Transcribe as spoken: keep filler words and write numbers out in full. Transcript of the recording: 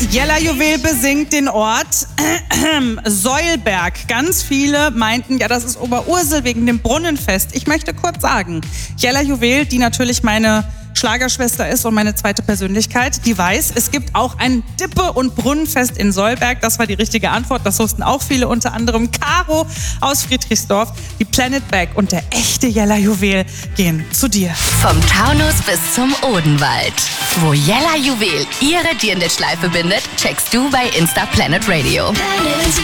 Jella Juwel besingt den Ort Säulberg. Ganz viele meinten, ja, das ist Oberursel wegen dem Brunnenfest. Ich möchte kurz sagen, Jella Juwel, die natürlich meine Schlagerschwester ist und meine zweite Persönlichkeit, die weiß, es gibt auch ein Dippe- und Brunnenfest in Säulberg. Das war die richtige Antwort. Das wussten auch viele, unter anderem Caro aus Friedrichsdorf. Die Planet Bag und der echte Jella Juwel gehen zu dir. Vom Taunus bis zum Odenwald. Wo Jella Juwel ihre Dirndl-Schleife bindet, checkst du bei Insta Planet Radio. Planet.